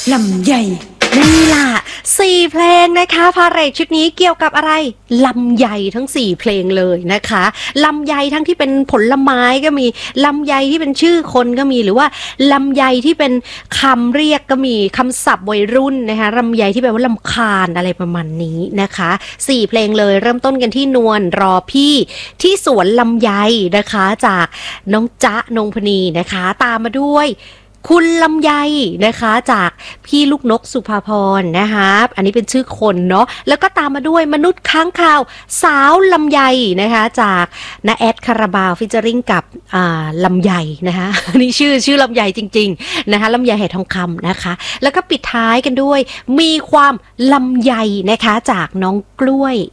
ลำไยนี่ล่ะ4เพลงนะคะพาเหรดชุดนี้เกี่ยวกับอะไรลำไยทั้ง4เพลงเลยนะคะลำไยทั้งที่เป็นผลไม้ก็มีลำไยที่เป็นชื่อคนก็มีหรือว่าลำไยที่เป็นคำเรียกก็มีคำศัพท์วัยรุ่นนะคะลำไยที่แปลว่าลำคาญอะไรประมาณนี้นะคะ4เพลงเลยเริ่มต้นกันที่นวลรอพี่ที่สวนลำไยนะคะจากน้องจ๊ะนงพนีนะคะตามมาด้วยคุณลำไยนะคะจากพี่ลูกนกสุภาพรนะคะอันนี้เป็นชื่อคนเนาะแล้วก็ตามมาด้วยมนุษย์ค้างคาวสาวลำไยนะคะจากน้าแอดคาราบาวฟิชเจอริงกับลำไยนะคะนี่ชื่อลำไยจริงๆนะคะลำไยไหทองคำนะคะแล้วก็ปิดท้ายกันด้วยมีความลำไยนะคะจากน้องกล้วย